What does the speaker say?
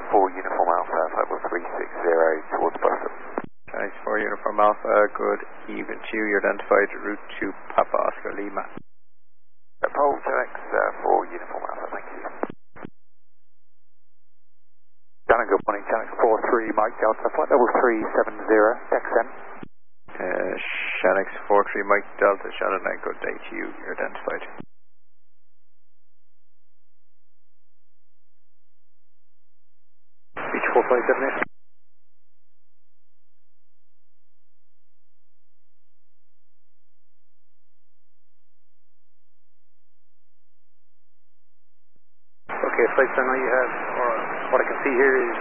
4 Uniform Alpha, flight level 360 towards Boston. Thanks, 4 Uniform Alpha, good evening to you. You're identified route to Papa Oscar Lima. Pole Telex 4 Uniform Alpha, thank you. Shannon, good morning, Telex 43 Mike Delta, flight level 370, XM. Shannon 43 Mike Delta, Shannon 9, good day to you. You're identified. Beach 457. Okay, flight center, you have, or what I can see here is